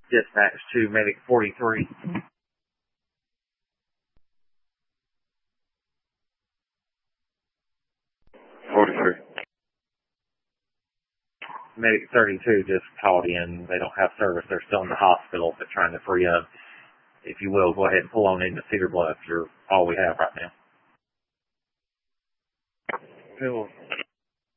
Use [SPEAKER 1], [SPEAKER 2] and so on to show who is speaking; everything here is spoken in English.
[SPEAKER 1] Dispatch to Medic 43.
[SPEAKER 2] 43.
[SPEAKER 1] Medic 32 just called in. They don't have service. They're still in the hospital. They're trying to free up. If you will, go ahead and pull on into Cedar Bluff. You're all we have right now.
[SPEAKER 2] Okay, well,